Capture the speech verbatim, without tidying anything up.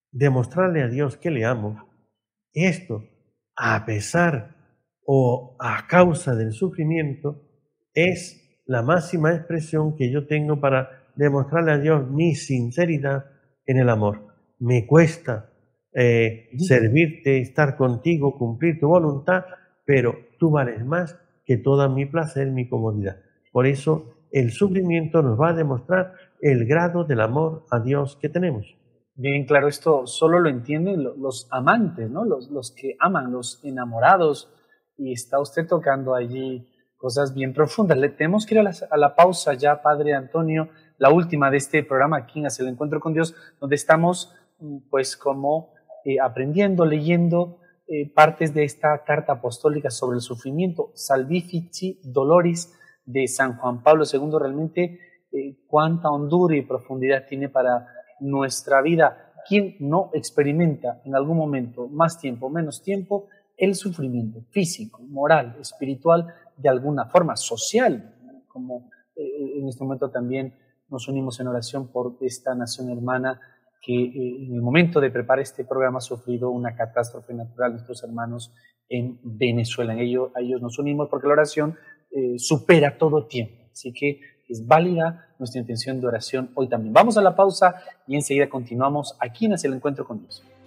demostrarle a Dios que le amo, esto, a pesar o a causa del sufrimiento, es la máxima expresión que yo tengo para demostrarle a Dios mi sinceridad en el amor. Me cuesta eh, servirte, estar contigo, cumplir tu voluntad, pero tú vales más que todo mi placer, mi comodidad. Por eso el sufrimiento nos va a demostrar el grado del amor a Dios que tenemos. Bien, claro, esto solo lo entienden los amantes, ¿no? Los, los que aman, los enamorados, y está usted tocando allí cosas bien profundas. Le tenemos que ir a la, a la pausa ya, Padre Antonio, la última de este programa aquí en Hacia el Encuentro con Dios, donde estamos pues como eh, aprendiendo, leyendo eh, partes de esta carta apostólica sobre el sufrimiento, Salvifici Doloris, de San Juan Pablo segundo. Realmente eh, cuánta hondura y profundidad tiene para nuestra vida. ¿Quién no experimenta en algún momento, más tiempo, menos tiempo, el sufrimiento físico, moral, espiritual, de alguna forma social? Como eh, en este momento también nos unimos en oración por esta nación hermana que eh, en el momento de preparar este programa ha sufrido una catástrofe natural, nuestros hermanos en Venezuela. En ello, a ellos nos unimos porque la oración eh, supera todo tiempo. Así que es válida nuestra intención de oración hoy también. Vamos a la pausa y enseguida continuamos aquí en Hacia el Encuentro con Dios.